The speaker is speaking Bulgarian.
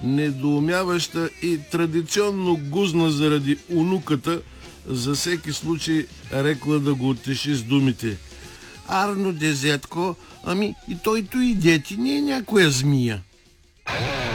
недоумяваща и традиционно гузна заради унуката, за всеки случай рекла да го утеши с думите: Арно, дезетко, ами и той и дети не е някоя змия.